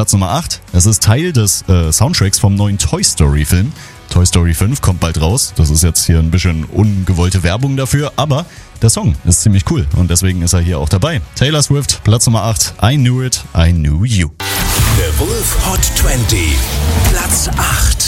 Platz Nummer 8. Es ist Teil des Soundtracks vom neuen Toy Story Film. Toy Story 5 kommt bald raus. Das ist jetzt hier ein bisschen ungewollte Werbung dafür, aber der Song ist ziemlich cool und deswegen ist er hier auch dabei. Taylor Swift, Platz Nummer 8. I Knew It, I Knew You. The Wolf Hot 20, Platz 8.